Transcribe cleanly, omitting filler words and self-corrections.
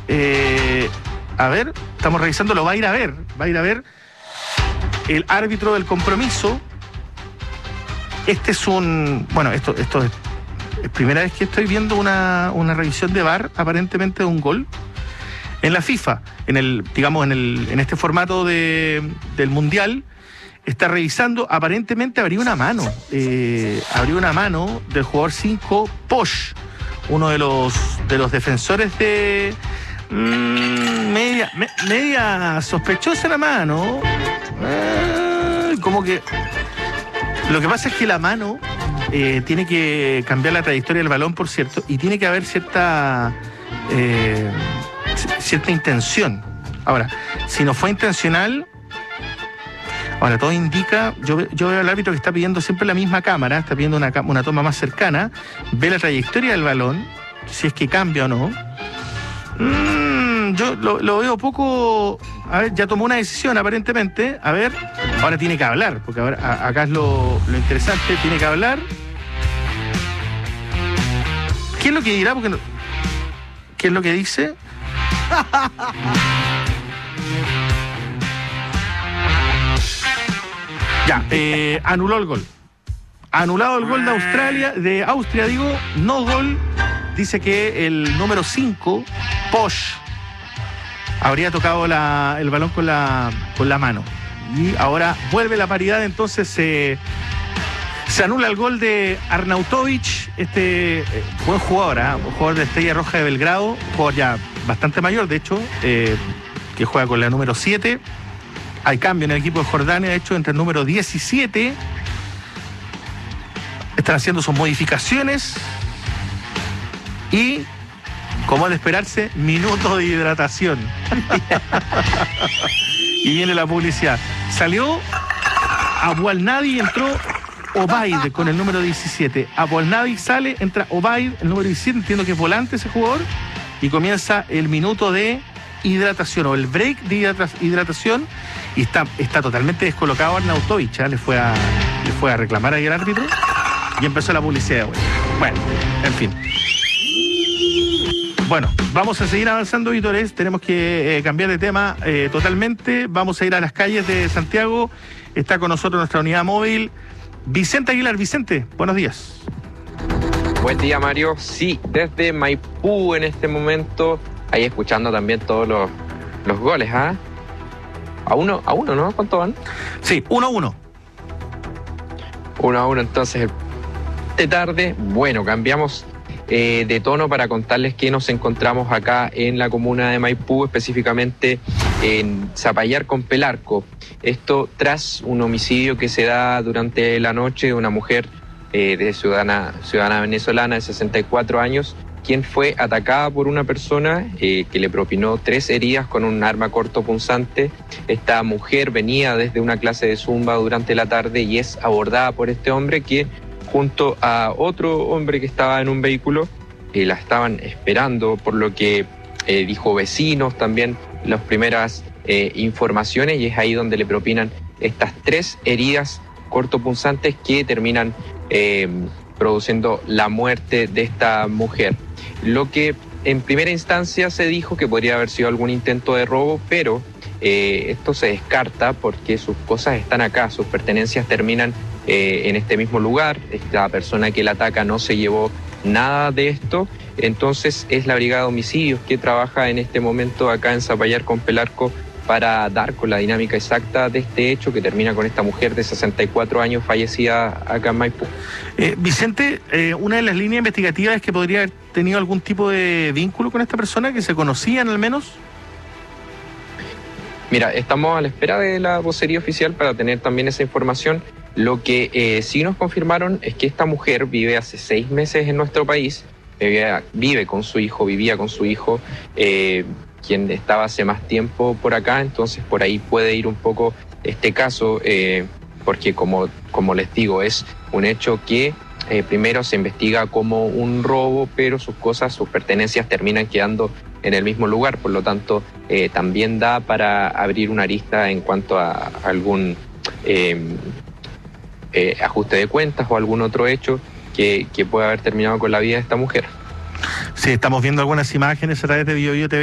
A ver, estamos revisando, lo va a ir a ver el árbitro del compromiso. Este es esto es primera vez que estoy viendo una revisión de VAR, aparentemente de un gol en la FIFA, en este formato del Mundial. Está revisando, aparentemente abrió una mano del jugador 5, Posch, uno de los defensores de media sospechosa la mano. Como que lo que pasa es que la mano tiene que cambiar la trayectoria del balón, por cierto, y tiene que haber cierta intención. Ahora, si no fue intencional, ahora todo indica, yo veo al árbitro que está pidiendo siempre la misma cámara, está pidiendo una toma más cercana, ve la trayectoria del balón, si es que cambia o no. Yo lo veo poco. A ver, ya tomó una decisión aparentemente. A ver, ahora tiene que hablar, porque ahora acá es lo interesante, tiene que hablar. ¿Qué es lo que dirá? ¿Qué es lo que dice? Ya, anuló el gol. Anulado el gol de Austria, no gol. Dice que el número 5, Posch, habría tocado el balón con la mano. Y ahora vuelve la paridad, entonces se anula el gol de Arnautovic, buen jugador, un jugador de Estrella Roja de Belgrado, jugador ya bastante mayor, de hecho, que juega con la número 7. Hay cambio en el equipo de Jordania, de hecho, entre el número 17. Están haciendo sus modificaciones. Y, como es de esperarse, minutos de hidratación. Y viene la publicidad. Salió Abu al-Nadi y entró Obaid con el número 17. Abu al-Nadi sale, entra Obaid, el número 17. Entiendo que es volante ese jugador. Y comienza el minuto de hidratación o el break de hidratación. Y está totalmente descolocado Arnautovic. Le fue a reclamar ahí al árbitro. Y empezó la publicidad. Bueno, en fin. Bueno, vamos a seguir avanzando, Vítores. Tenemos que cambiar de tema totalmente. Vamos a ir a las calles de Santiago. Está con nosotros nuestra unidad móvil, Vicente Aguilar. Vicente, buenos días. Buen día, Mario. Sí, desde Maipú en este momento, ahí escuchando también todos los goles, ¿ah? A uno, ¿no? ¿Cuánto van? Sí, 1-1. 1-1, entonces, de tarde. Bueno, cambiamos de tono para contarles que nos encontramos acá en la comuna de Maipú, específicamente en Zapallar con Pelarco. Esto tras un homicidio que se da durante la noche de una mujer ciudadana venezolana de 64 años, quien fue atacada por una persona que le propinó 3 heridas con un arma cortopunzante. Esta mujer venía desde una clase de zumba durante la tarde y es abordada por este hombre que, junto a otro hombre que estaba en un vehículo, la estaban esperando, por lo que dijo vecinos, también las primeras informaciones, y es ahí donde le propinan estas 3 heridas cortopunzantes que terminan produciendo la muerte de esta mujer. Lo que en primera instancia se dijo que podría haber sido algún intento de robo, pero esto se descarta porque sus cosas están acá, sus pertenencias terminan en este mismo lugar. Esta persona que la ataca no se llevó nada de esto, entonces es la Brigada de Homicidios que trabaja en este momento acá en Zapallar con Pelarco para dar con la dinámica exacta de este hecho que termina con esta mujer de 64 años fallecida acá en Maipú. Vicente, una de las líneas investigativas es que podría haber tenido algún tipo de vínculo con esta persona, que se conocían al menos. Mira, estamos a la espera de la vocería oficial para tener también esa información. Lo que sí nos confirmaron es que esta mujer vive hace 6 meses en nuestro país, vivía con su hijo, quien estaba hace más tiempo por acá, entonces por ahí puede ir un poco este caso, porque como les digo, es un hecho que primero se investiga como un robo, pero sus pertenencias terminan quedando en el mismo lugar, por lo tanto también da para abrir una arista en cuanto a algún ajuste de cuentas o algún otro hecho que pueda haber terminado con la vida de esta mujer. Sí, estamos viendo algunas imágenes a través de BioBio TV.